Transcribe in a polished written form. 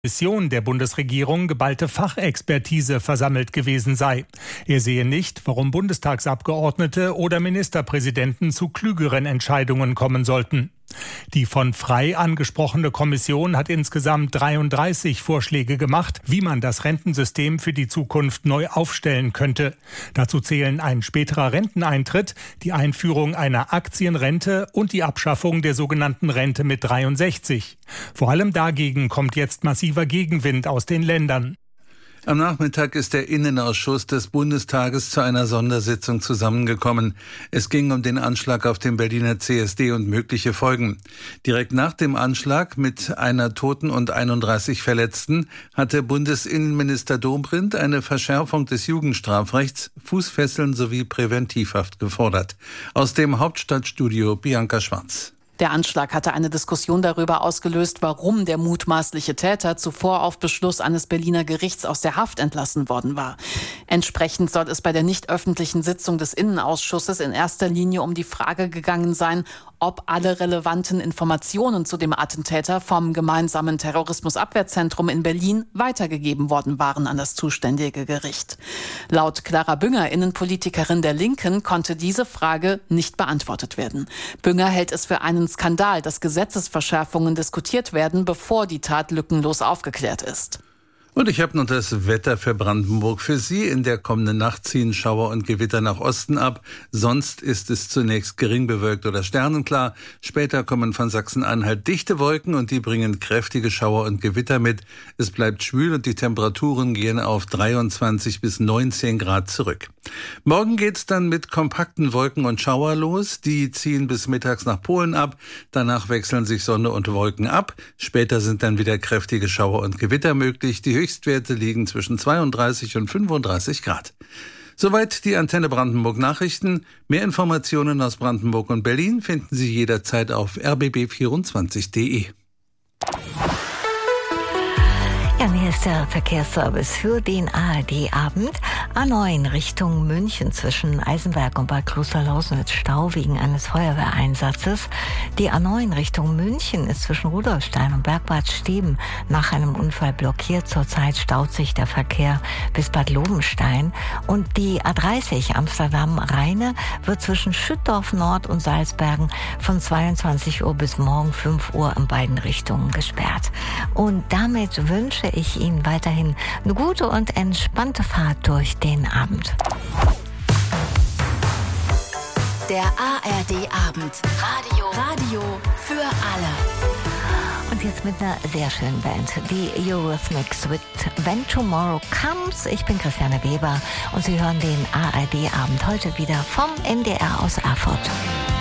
Kommission der Bundesregierung geballte Fachexpertise versammelt gewesen sei. Er sehe nicht, warum Bundestagsabgeordnete oder Ministerpräsidenten zu klügeren Entscheidungen kommen sollten. Die von Frei angesprochene Kommission hat insgesamt 33 Vorschläge gemacht, wie man das Rentensystem für die Zukunft neu aufstellen könnte. Dazu zählen ein späterer Renteneintritt, die Einführung einer Aktienrente und die Abschaffung der sogenannten Rente mit 63. Vor allem dagegen kommt jetzt massiver Gegenwind aus den Ländern. Am Nachmittag ist der Innenausschuss des Bundestages zu einer Sondersitzung zusammengekommen. Es ging um den Anschlag auf den Berliner CSD und mögliche Folgen. Direkt nach dem Anschlag mit einer Toten und 31 Verletzten hatte Bundesinnenminister Dobrindt eine Verschärfung des Jugendstrafrechts, Fußfesseln sowie Präventivhaft gefordert. Aus dem Hauptstadtstudio Bianca Schwarz. Der Anschlag hatte eine Diskussion darüber ausgelöst, warum der mutmaßliche Täter zuvor auf Beschluss eines Berliner Gerichts aus der Haft entlassen worden war. Entsprechend soll es bei der nicht öffentlichen Sitzung des Innenausschusses in erster Linie um die Frage gegangen sein, ob alle relevanten Informationen zu dem Attentäter vom gemeinsamen Terrorismusabwehrzentrum in Berlin weitergegeben worden waren an das zuständige Gericht. Laut Clara Bünger, Innenpolitikerin der Linken, konnte diese Frage nicht beantwortet werden. Bünger hält es für einen Skandal, dass Gesetzesverschärfungen diskutiert werden, bevor die Tat lückenlos aufgeklärt ist. Und ich habe noch das Wetter für Brandenburg für Sie. In der kommenden Nacht ziehen Schauer und Gewitter nach Osten ab. Sonst ist es zunächst gering bewölkt oder sternenklar. Später kommen von Sachsen-Anhalt dichte Wolken und die bringen kräftige Schauer und Gewitter mit. Es bleibt schwül und die Temperaturen gehen auf 23 bis 19 Grad zurück. Morgen geht's dann mit kompakten Wolken und Schauer los. Die ziehen bis mittags nach Polen ab. Danach wechseln sich Sonne und Wolken ab. Später sind dann wieder kräftige Schauer und Gewitter möglich. Die Höchstwerte liegen zwischen 32 und 35 Grad. Soweit die Antenne Brandenburg Nachrichten. Mehr Informationen aus Brandenburg und Berlin finden Sie jederzeit auf rbb24.de. Ja, hier ist der Verkehrsservice für den ARD-Abend. A9 Richtung München zwischen Eisenberg und Bad Klosterlausnitz Stau wegen eines Feuerwehreinsatzes. Die A9 Richtung München ist zwischen Rudolfstein und Bergbad Steben nach einem Unfall blockiert. Zurzeit staut sich der Verkehr bis Bad Lobenstein. Und die A30 Amsterdam-Rheine wird zwischen Schüttorf Nord und Salzbergen von 22 Uhr bis morgen 5 Uhr in beiden Richtungen gesperrt. Und damit wünsche ich Ihnen weiterhin eine gute und entspannte Fahrt durch den Abend. Der ARD-Abend. Radio für alle. Und jetzt mit einer sehr schönen Band, die Eurythmics with When Tomorrow Comes. Ich bin Christiane Weber und Sie hören den ARD-Abend heute wieder vom NDR aus Erfurt.